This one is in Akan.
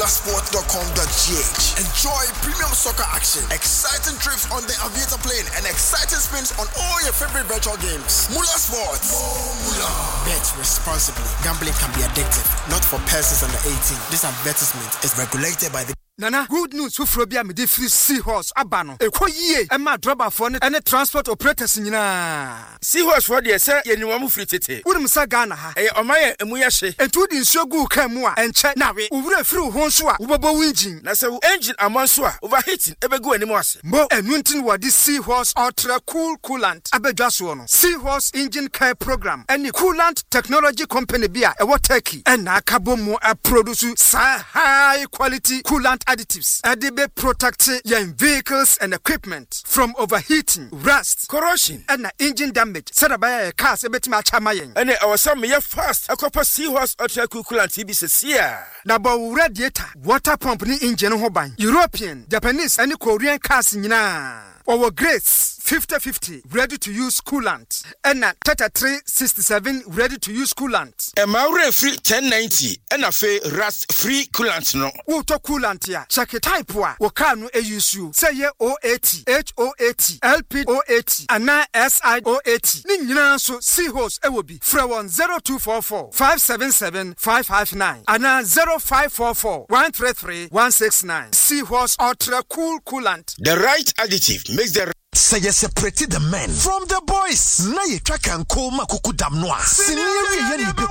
mulasport.com.gh. Enjoy premium soccer action, exciting trips on the Aviator plane, and exciting spins on all your favorite virtual games. Mula Sports. Bet responsibly. Gambling can be addictive. Not for persons under 18. This advertisement is regulated by the Nana, good news for Frobia me free Seahorse Abano. Ekoye, Emma Draba phone and transport operators nina. Seahorse for the say ye nwamu free tete. Udum sa Ghana ha. Omaye emuyahye. Entu di nsogu kamu a enche nawe. Owura free ho so a wobabo engine. Na se engine amanso a overheating ebegu animu ase. Mo enuntin wadi Seahorse Ultra Cool Coolant abedwa so no. Seahorse Engine Care Program. Any coolant technology company bia ewo Turkey. And akabo mu a produce high quality coolant additives. Adibe protect your vehicles and equipment from overheating, rust, corrosion, and engine damage. Sadabaya a cars ebetima chamayen. And our some fast akopa Seahorse Ultra Cool Coolant TBC. Na ba radiator, water pump ni engine hoban. European, Japanese, and Korean cars nina. Our Grace 50-50 ready to use coolant. And Tata 367 ready to use coolant. A Maure free 1090 and a fe rust free coolant no. Auto coolant ya. Check it type wa. Wakanu AUSU. Say ye 080 HO80 LP080 and SI080. Nina so Seahorse ewobi. Frewan 0244 577 559 and 0544 133 169. Seahorse Ultra Cool Coolant. The right additive makes the Say you separate the men from the boys. Na ye track and call makuku damnoa. Senior